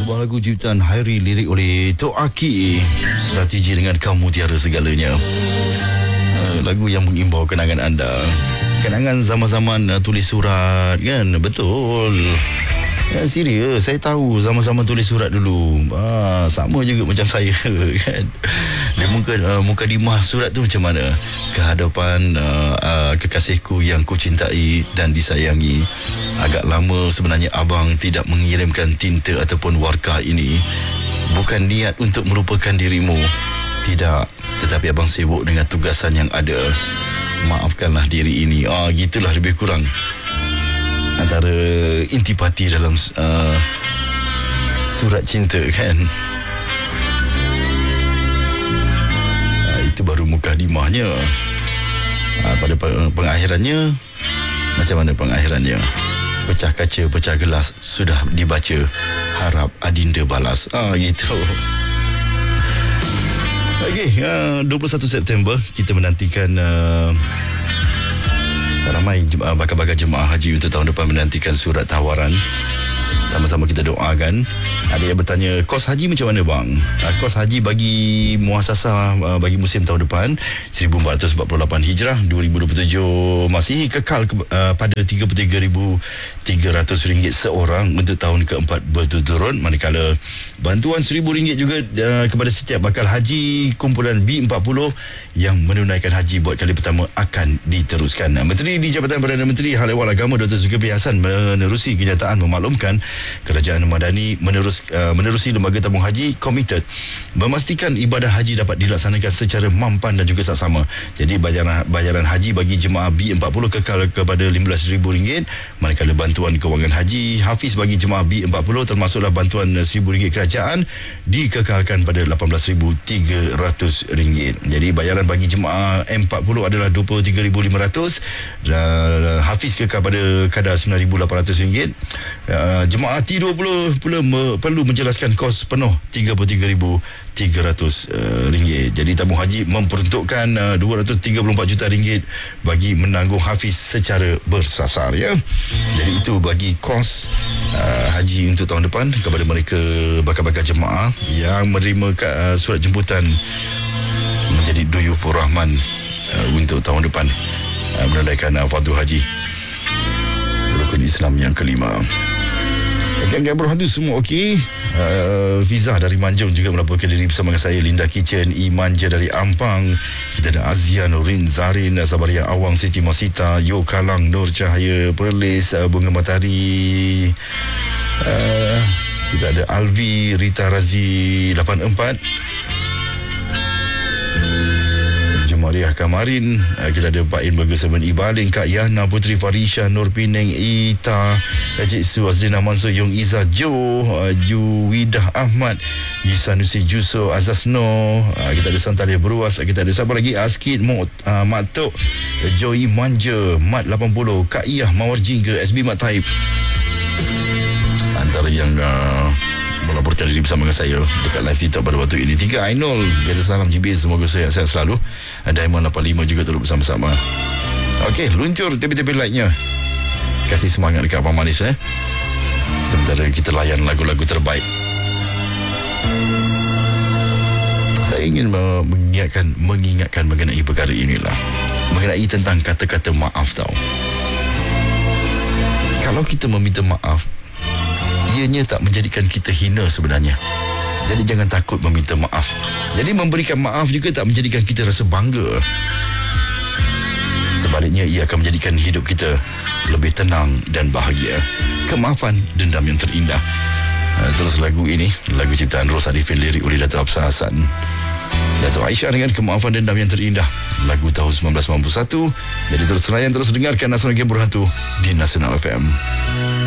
Sebuah lagu ciptaan Hairi, lirik oleh Tok Aki. Strategi dengan kamu tiada segalanya. Lagu yang mengimbau kenangan anda. Kenangan zaman-zaman tulis surat, kan? Betul. Ya, serius, saya tahu sama-sama tulis surat dulu. Sama juga macam saya, kan. Dia mukadimah surat tu macam mana? Kehadapan kekasihku yang ku cintai dan disayangi. Agak lama sebenarnya abang tidak mengirimkan tinta ataupun warkah ini. Bukan niat untuk merupakan dirimu. Tidak, tetapi abang sibuk dengan tugasan yang ada. Maafkanlah diri ini. Gitulah lebih kurang antara intipati dalam surat cinta, kan. Itu baru mukadimahnya. Pada pengakhirannya, macam mana pengakhirannya? Pecah kaca, pecah gelas sudah dibaca. Harap adinda balas. Gitu. Okey, 21 September kita menantikan ramai bakal-bakal jemaah haji untuk tahun depan menantikan surat tawaran. Sama-sama kita doakan. Ada yang bertanya, kos haji macam mana bang? Kos haji bagi muasasah bagi musim tahun depan 1448 Hijrah 2027 masih kekal pada RM33,300 seorang untuk tahun keempat berturut-turut, manakala bantuan RM1,000 juga kepada setiap bakal haji kumpulan B40 yang menunaikan haji buat kali pertama akan diteruskan. Menteri di Jabatan Perdana Menteri Hal Ehwal Agama Dr. Zulkifli Hasan menerusi kenyataan memaklumkan Kerajaan Madani menerusi lembaga tabung haji komited memastikan ibadah haji dapat dilaksanakan secara mampan dan juga saksama. Jadi bayaran haji bagi jemaah B40 kekal kepada RM15,000, manakala bantuan kewangan haji hafiz bagi jemaah B40 termasuklah bantuan RM1,000 kerajaan dikekalkan pada RM18,300. Jadi bayaran bagi jemaah M40 adalah RM23,500 dan hafiz kekal pada kadar RM9,800. Jemaah T20 pula perlu menjelaskan kos penuh RM33,300. Jadi tabung haji memperuntukkan RM234 juta bagi menanggung hafiz secara bersasar, ya. Jadi itu bagi kos haji untuk tahun depan kepada mereka bakal-bakal jemaah yang menerima surat jemputan menjadi Duyufur Rahman untuk tahun depan menunaikan fardu haji rukun Islam yang kelima. Geng-geng berhantu semua okey. Fiza dari Manjung juga melaporkan diri bersama dengan saya. Linda Kitchen, Imanja dari Ampang. Kita ada Azia, Nurin, Zarin, Sabaria Awang, Siti Masita, Yo Kalang, Nur Cahaya, Perlis, Bunga Matahari. Kita ada Alvi, Rita Razi 84, Mariah Kamarin. Kita ada Pak In Burger 7 Ibaling, Kak Yana, Putri Farisha, Nur Pineng, Ita, Cik Su, Azlina Mansur, Yong Iza, Jo, Juwidah Ahmad, Yisanusi Juso, Azaz No. Kita ada Santalia Beruas. Kita ada siapa lagi? Askid, Mak Tok, Joy Manja, Mat 80, Kak Iyah, Mawar Jingga, SB Mat Taib. Antara yang melaporkan diri bersama dengan saya dekat live TikTok pada waktu ini. 3 Ainul, kata salam JB, semoga sehat selalu. Diamond 85 juga turut bersama-sama. Okey, luncur tepi-tepi like-nya. Kasih semangat dekat Abang Manis, sementara kita layan lagu-lagu terbaik. Saya ingin mengingatkan mengenai perkara inilah, mengenai tentang kata-kata maaf, tau. Kalau kita meminta maaf, ianya tak menjadikan kita hina sebenarnya. Jadi jangan takut meminta maaf. Jadi memberikan maaf juga tak menjadikan kita rasa bangga. Sebaliknya, ia akan menjadikan hidup kita lebih tenang dan bahagia. Kemaafan, dendam yang terindah. Terus lagu ini, lagu ciptaan Ros Arifin, lirik oleh Dato' Absar Hasan. Dato' Aisyah dengan Kemaafan, Dendam yang Terindah, lagu tahun 1991. Jadi terus layan, terus dengarkan Nasional Game Berhantu di Nasional FM.